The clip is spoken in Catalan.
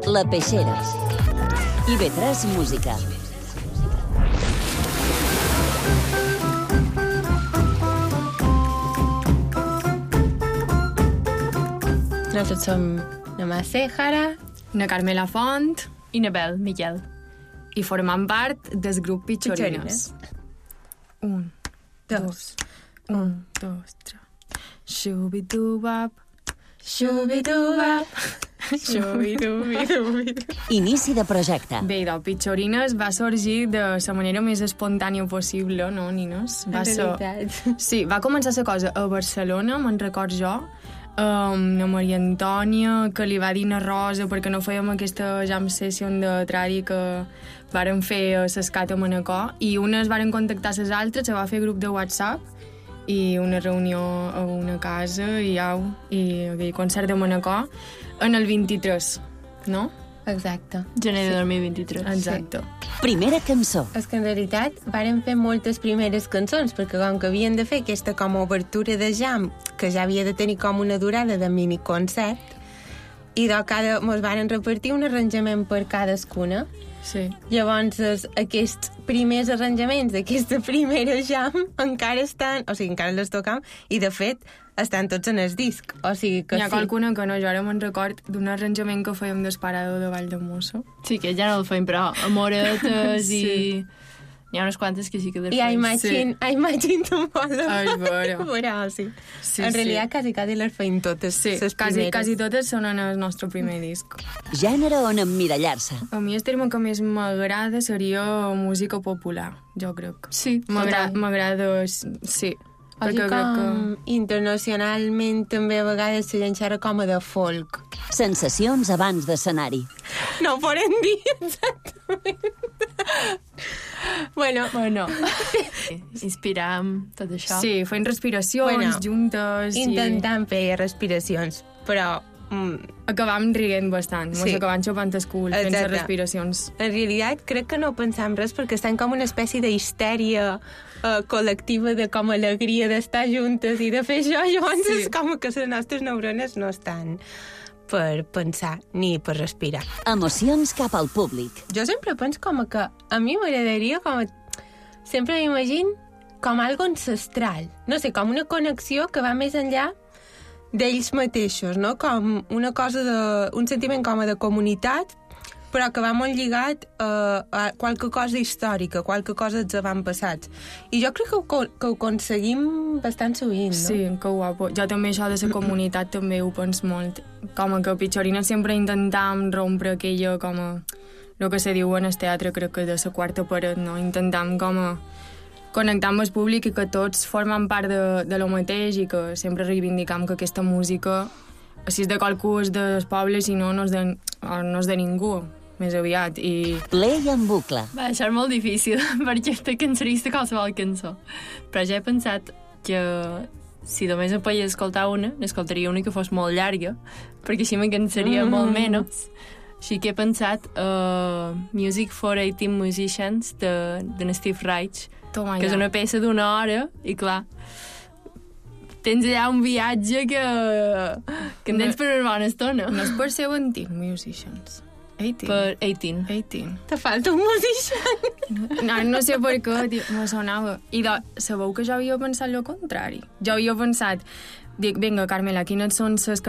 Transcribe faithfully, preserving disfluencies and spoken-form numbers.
La Peixera. I ve tres música. Nosaltres som na Mercè Jara, na Carmela Font i na Bel Miquel. I formam part del grup Pitxorines. Un, dos, un, dos, tres. Xubi-dubap, xubi-dubap, xubi-dubi-dubi. Inici de projecte. Bé, idò, Pitxorines va sorgir de la manera més espontània possible, no, Nines? Va en ser... realitat. Sí, va començar la cosa a Barcelona, me'n record jo, Um, la Maria Antònia, que li va dir a Rosa perquè no fèiem aquesta jam session de tradi que varen fer a l'Escat a Manacor, i unes varen contactar les altres, se va fer grup de WhatsApp i una reunió a una casa i au, i aquell concert de Manacor en el vint-i-tres, no? Exacte. Gener de dos mil vint-i-tres. Exacte. Primera cançó. És que en realitat varen fer moltes primeres cançons, perquè com que havien de fer aquesta com a obertura de jam, que ja havia de tenir com una durada de miniconcert, i de cada, mos varen repartir un arranjament per cadascuna. Sí. Llavors, es, aquests primers arranjaments d'aquesta primera jam encara estan, o sigui, encara les tocam, i de fet estan tots en el disc. O sigui que N'hi ha sí. qualcuna que no, jo ara me'n record d'un arranjament que fèiem d'Esparador de Vall de Mosso. Sí, que ja no el feim, però amoretes Sí. i... N'hi ha unes quantes que sí que les I I feim. imagine, I imagine tomorrow. Ai, veure. Veurà, sí. Sí, en sí. realitat, quasi, quasi les feim totes, Sí, les quasi, primeres. quasi totes són en el nostre primer disc. Gènere on emmirallar-se. A mi el terme que més m'agrada seria música popular, jo crec. Sí, M'agra- total. M'agrada, sí. O sigui, Perquè crec com internacionalment també a vegades se llençara com a de folk. Sensacions abans d'escenari. No ho podem dir exactament. bueno, Bueno, inspirar amb tot que... això. Sí, fent respiracions Bueno, juntes intentant fer respiracions, però mm, i... Acabam rient bastant, mos Sí. acabam xupant el cul fent les Exacte. respiracions. en realitat crec que no pensam res perquè estem com una espècie d'histèria uh, col·lectiva de com alegria d'estar juntes i de fer això, llavors Sí. és com que les nostres neurones no estan per pensar ni per respirar. Emocions cap al públic. Jo sempre penso com que a mi m'agradaria com a... Sempre m'imagino com algo ancestral. No sé, com una connexió que va més enllà d'ells mateixos, no? Com una cosa de... un sentiment com a de comunitat, però que va molt lligat a, a qualque cosa històrica, qualque cosa dels avantpassats. I jo crec que ho, co- que ho aconseguim bastant sovint, no? Sí, que guapo. Jo també això de la comunitat també ho penso molt. Com que a Pitxorina sempre intentam rompre aquella com a... el que se diu en el teatre, crec que de la quarta paret, no? Intentam com a connectar amb el públic i que tots formen part de, de lo mateix i que sempre reivindicam que aquesta música, si és de qualcú és del poble, si no, no és de, no és de ningú, més aviat. I Play en bucle. Va deixar molt difícil, perquè te cansaries de qualsevol cançó. Però ja he pensat que si només em podia escoltar una, n'escoltaria una que fos molt llarga, perquè així me cansaria mm. molt menys. Així que he pensat uh, Music for eighteen Musicians de, de Steve Reich, toma que és ja. una peça d'una hora, i clar, tens allà un viatge que, que en tens per una bona estona. No és per seventeen musicians. eighteen. Per eighteen. eighteen. Te falta un musician. No, no sé per què, tio, me sonava. I de, sabeu que jo havia pensat el contrari. Jo havia pensat, dic, vinga, Carmela, quines són les